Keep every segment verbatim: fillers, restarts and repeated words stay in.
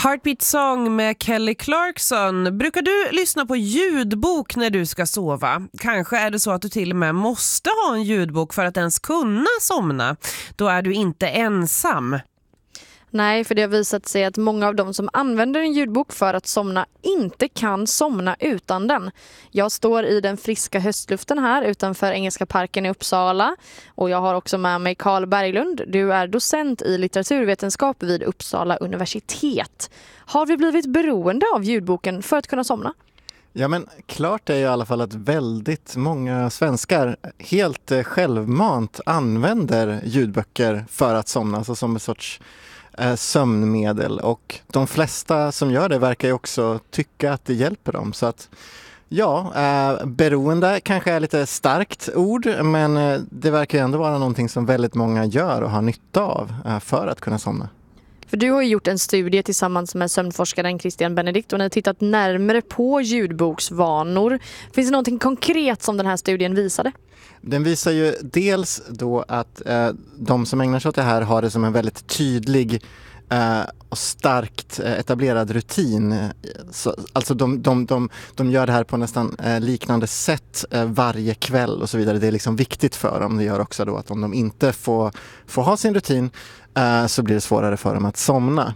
Heartbeat Song med Kelly Clarkson. Brukar du lyssna på ljudbok när du ska sova? Kanske är det så att du till och med måste ha en ljudbok för att ens kunna somna. Då är du inte ensam. Nej, för det har visat sig att många av dem som använder en ljudbok för att somna inte kan somna utan den. Jag står i den friska höstluften här utanför Engelska parken i Uppsala och jag har också med mig Carl Berglund. Du är docent i litteraturvetenskap vid Uppsala universitet. Har vi blivit beroende av ljudboken för att kunna somna? Ja, men klart är ju i alla fall att väldigt många svenskar helt självmant använder ljudböcker för att somna, alltså som en sorts sömnmedel, och de flesta som gör det verkar ju också tycka att det hjälper dem. Så att ja, eh, beroende kanske är lite starkt ord, men eh, det verkar ju ändå vara någonting som väldigt många gör och har nytta av eh, för att kunna somna. För du har ju gjort en studie tillsammans med sömnforskaren Christian Benedikt och ni har tittat närmare på ljudboksvanor. Finns det någonting konkret som den här studien visade? Den visar ju dels då att eh, de som ägnar sig åt det här har det som en väldigt tydlig eh, och starkt eh, etablerad rutin. Så, alltså de, de, de, de gör det här på nästan eh, liknande sätt eh, varje kväll och så vidare. Det är liksom viktigt för dem. Det gör också då att om de inte får, får ha sin rutin eh, så blir det svårare för dem att somna.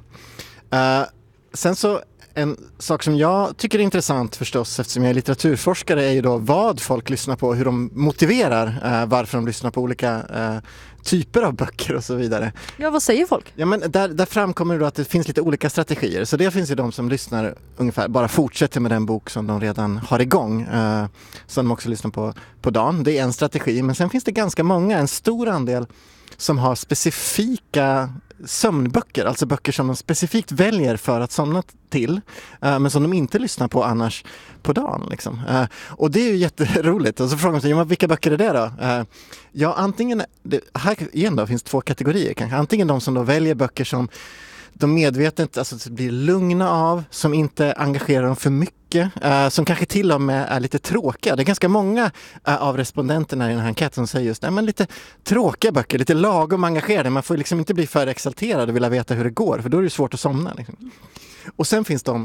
Eh, sen så en sak som jag tycker är intressant förstås, eftersom jag är litteraturforskare, är ju då vad folk lyssnar på, hur de motiverar eh, varför de lyssnar på olika eh, typer av böcker och så vidare. Ja, vad säger folk? Ja, men där, där framkommer det då att det finns lite olika strategier. Så det finns ju de som lyssnar ungefär, bara fortsätter med den bok som de redan har igång. Eh, som de också lyssnar på på dagen. Det är en strategi, men sen finns det ganska många, en stor andel som har specifika sömnböcker, alltså böcker som de specifikt väljer för att somna till, uh, men som de inte lyssnar på annars på dagen. Liksom. Uh, och det är ju jätteroligt. Och så frågar man sig, ja, vilka böcker är det då? Uh, ja, antingen, det, här igen då finns två kategorier kanske. Antingen de som då väljer böcker som de medvetet alltså, blir lugna av, som inte engagerar dem för mycket, uh, som kanske till och med är lite tråkiga. Det är ganska många uh, av respondenterna i den här enkäten som säger just, nej, men lite tråkiga böcker, lite lagom engagerade. Man får liksom inte bli för exalterad och vilja veta hur det går, för då är det svårt att somna. Liksom. Och sen finns de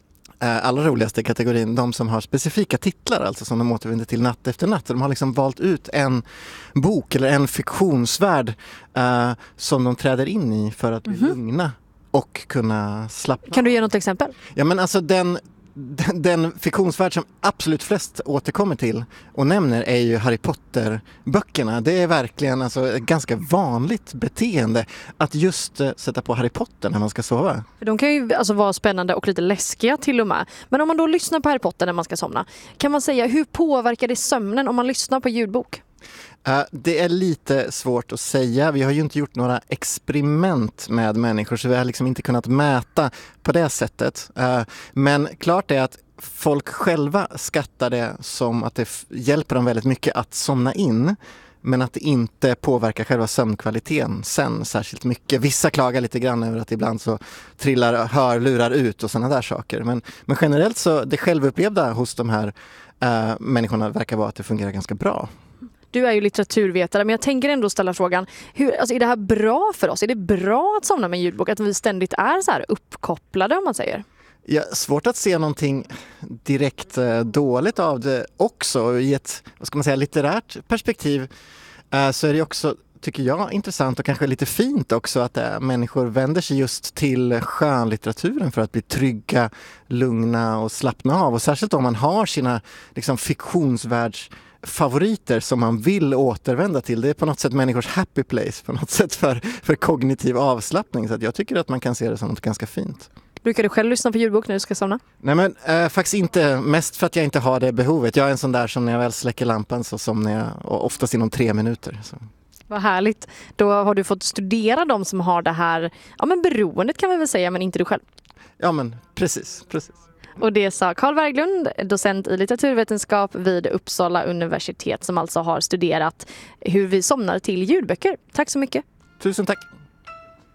uh, allra roligaste kategorin, de som har specifika titlar, alltså som de återvänder till natt efter natt. De har liksom valt ut en bok eller en fiktionsvärld uh, som de träder in i för att bli mm-hmm. lugna och kunna slappna. Kan du ge något exempel? Ja, men alltså den, den, den fiktionsvärld som absolut flest återkommer till och nämner är ju Harry Potter-böckerna. Det är verkligen alltså ett ganska vanligt beteende att just uh, sätta på Harry Potter när man ska sova. De kan ju alltså vara spännande och lite läskiga till och med. Men om man då lyssnar på Harry Potter när man ska somna, kan man säga hur påverkar det sömnen om man lyssnar på ljudbok? Uh, det är lite svårt att säga. Vi har ju inte gjort några experiment med människor, så vi har liksom inte kunnat mäta på det sättet. Uh, men klart är att folk själva skattar det som att det f- hjälper dem väldigt mycket att somna in, men att det inte påverkar själva sömnkvaliteten sen särskilt mycket. Vissa klagar lite grann över att ibland så trillar hörlurar ut och sådana där saker. Men, men generellt så det självupplevda hos de här uh, människorna verkar vara att det fungerar ganska bra. Du är ju litteraturvetare, men jag tänker ändå ställa frågan, hur, alltså, är det här bra för oss? Är det bra att somna med en ljudbok? Att vi ständigt är så här uppkopplade, om man säger? Ja, svårt att se någonting direkt eh, dåligt av det också. I ett, vad ska man säga, litterärt perspektiv eh, så är det också, tycker jag, intressant och kanske lite fint också att äh, människor vänder sig just till skönlitteraturen för att bli trygga, lugna och slappna av. Och särskilt om man har sina liksom, fiktionsvärlds favoriter som man vill återvända till. Det är på något sätt människors happy place, på något sätt för, för kognitiv avslappning. Så att jag tycker att man kan se det som något ganska fint. Brukar du själv lyssna på ljudbok när du ska somna? Nej, men äh, faktiskt inte. Mest för att jag inte har det behovet. Jag är en sån där som när jag väl släcker lampan så somnar jag, och oftast inom tre minuter. Så. Vad härligt. Då har du fått studera de som har det här, ja men beroendet kan vi väl säga, men inte du själv. Ja men precis, precis. Och det sa Carl Berglund, docent i litteraturvetenskap vid Uppsala universitet, som alltså har studerat hur vi somnar till ljudböcker. Tack så mycket. Tusen tack.